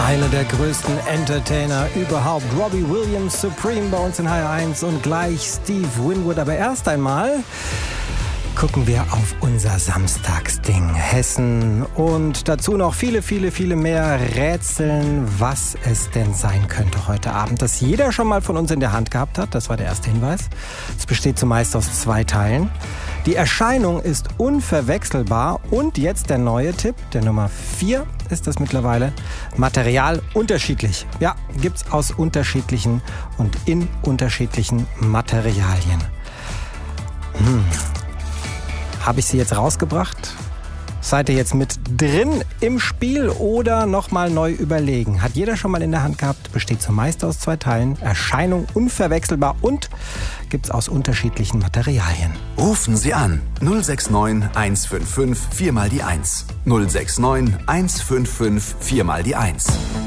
Einer der größten Entertainer überhaupt. Robbie Williams, Supreme bei uns in HR1 und gleich Steve Winwood. Aber erst einmal gucken wir auf unser Samstagsding Hessen und dazu noch viele mehr Rätseln, was es denn sein könnte heute Abend, das jeder schon mal von uns in der Hand gehabt hat. Das war der erste Hinweis. Es besteht zumeist aus 2 Teilen. Die Erscheinung ist unverwechselbar und jetzt der neue Tipp, der Nummer 4 ist das mittlerweile, Material unterschiedlich. Ja, gibt's aus unterschiedlichen und in unterschiedlichen Materialien. Habe ich sie jetzt rausgebracht? Seid ihr jetzt mit drin im Spiel oder nochmal neu überlegen? Hat jeder schon mal in der Hand gehabt, besteht zumeist aus 2 Teilen, Erscheinung unverwechselbar und gibt's aus unterschiedlichen Materialien. Rufen Sie an 069 155 4 mal die 1. 069 155 4 mal die 1.